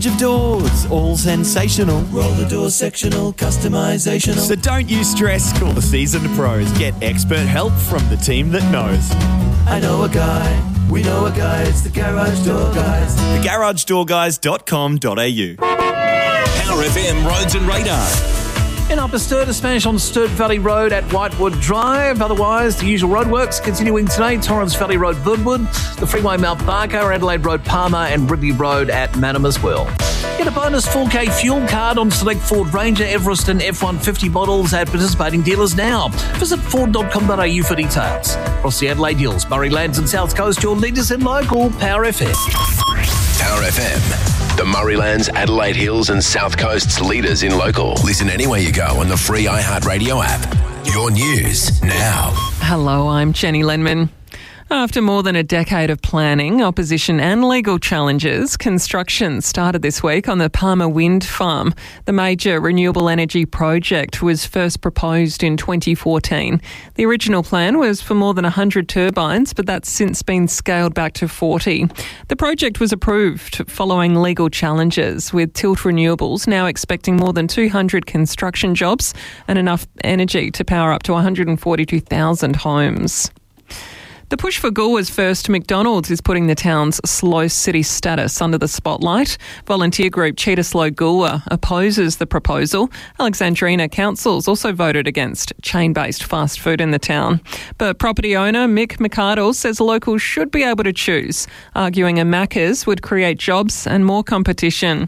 range of doors, all sensational. Roll the door sectional, customisational. So don't you stress, call the seasoned pros. Get expert help from the team that knows. I know a guy, we know a guy, it's the Garage Door Guys. TheGarageDoorGuys.com.au. Power FM Roads and Radar. In Upper Sturt, a smash on Sturt Valley Road at Whitewood Drive. Otherwise, the usual roadworks continuing today. Torrens Valley Road, Goodwood, the Freeway Mount Barker, Adelaide Road, Palmer and Ribby Road at Manham as well. Get a bonus 4K fuel card on select Ford Ranger, Everest and F-150 models at participating dealers now. Visit ford.com.au for details. Across the Adelaide Hills, Murray Lands and South Coast, your leaders in local Power FM. Power FM. The Murraylands, Adelaide Hills and South Coast's leaders in local. Listen anywhere you go on the free iHeartRadio app. Your news now. Hello, I'm Jenny Lenman. After more than a decade of planning, opposition and legal challenges, construction started this week on the Palmer Wind Farm. The major renewable energy project was first proposed in 2014. The original plan was for more than 100 turbines, but that's since been scaled back to 40. The project was approved following legal challenges, with Tilt Renewables now expecting more than 200 construction jobs and enough energy to power up to 142,000 homes. The push for Goolwa's first McDonald's is putting the town's slow city status under the spotlight. Volunteer group Cheetah Slow Goolwa opposes the proposal. Alexandrina councils also voted against chain-based fast food in the town. But property owner Mick McArdle says locals should be able to choose, arguing a Macca's would create jobs and more competition.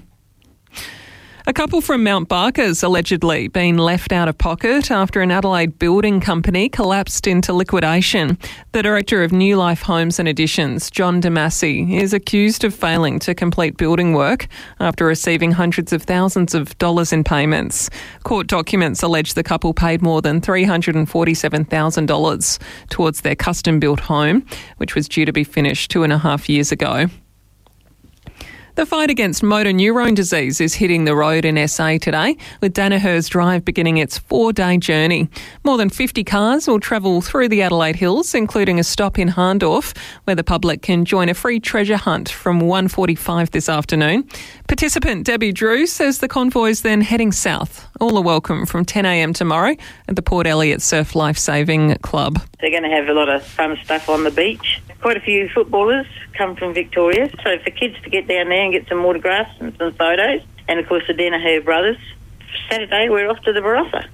A couple from Mount Barker's allegedly been left out of pocket after an Adelaide building company collapsed into liquidation. The director of New Life Homes and Additions, John Damasi, is accused of failing to complete building work after receiving hundreds of thousands of dollars in payments. Court documents allege the couple paid more than $347,000 towards their custom-built home, which was due to be finished 2.5 years ago. The fight against motor neurone disease is hitting the road in SA today, with Danaher's Drive beginning its 4-day journey. More than 50 cars will travel through the Adelaide Hills, including a stop in Harndorf, where the public can join a free treasure hunt from 1:45 this afternoon. Participant Debbie Drew says the convoy's then heading south. All are welcome from 10 a.m. tomorrow at the Port Elliot Surf Lifesaving Club. They're going to have a lot of fun stuff on the beach. Quite a few footballers come from Victoria, so for kids to get down there and get some autographs and some photos, and of course the Danaher brothers. Saturday we're off to the Barossa.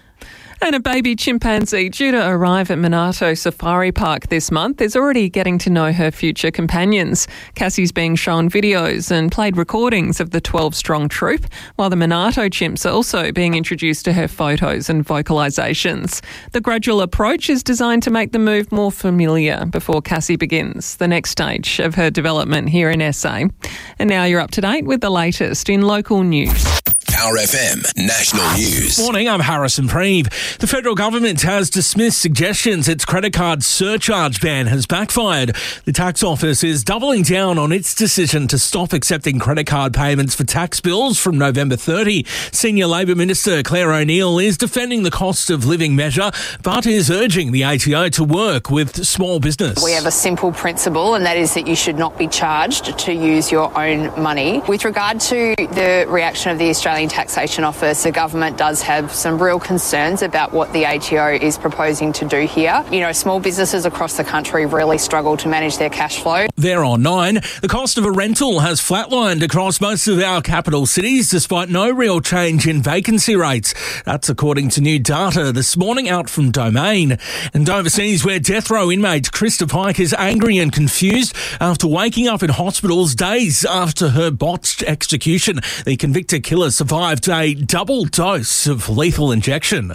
And a baby chimpanzee due to arrive at Monarto Safari Park this month is already getting to know her future companions. Cassie's being shown videos and played recordings of the 12-strong troop, while the Monarto chimps are also being introduced to her photos and vocalisations. The gradual approach is designed to make the move more familiar before Cassie begins the next stage of her development here in SA. And now you're up to date with the latest in local news. Power FM National News. Morning, I'm Harrison Preeve. The federal government has dismissed suggestions its credit card surcharge ban has backfired. The tax office is doubling down on its decision to stop accepting credit card payments for tax bills from November 30. Senior Labor Minister Claire O'Neill is defending the cost of living measure, but is urging the ATO to work with small business. We have a simple principle, and that is that you should not be charged to use your own money. With regard to the reaction of the Australian Taxation Office, the government does have some real concerns about what the ATO is proposing to do here. You know, small businesses across the country really struggle to manage their cash flow. There on 9, the cost of a rental has flatlined across most of our capital cities despite no real change in vacancy rates. That's according to new data this morning out from Domain. And overseas, where death row inmate Krista Pike is angry and confused after waking up in hospitals days after her botched execution. The convicted killer survived a double dose of lethal injection.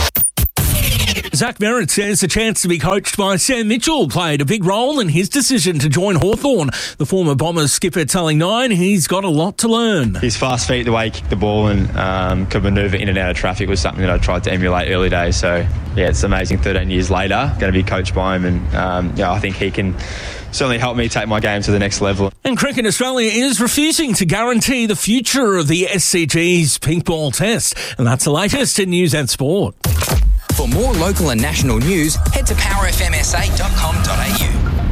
Zach Merritt says the chance to be coached by Sam Mitchell played a big role in his decision to join Hawthorn. The former Bombers skipper telling Nine he's got a lot to learn. His fast feet, the way he kicked the ball and could manoeuvre in and out of traffic was something that I tried to emulate early days. So, yeah, it's amazing 13 years later, going to be coached by him, and I think he can certainly help me take my game to the next level. And Cricket Australia is refusing to guarantee the future of the SCG's pink ball test. And that's the latest in news and sport. For more local and national news, head to powerfmsa.com.au.